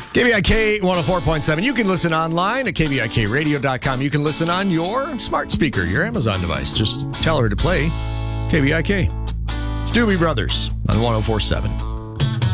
KBIK 104.7. You can listen online at KBIKradio.com. You can listen on your smart speaker, your Amazon device. Just tell her to play KBIK. It's Doobie Brothers on 104.7.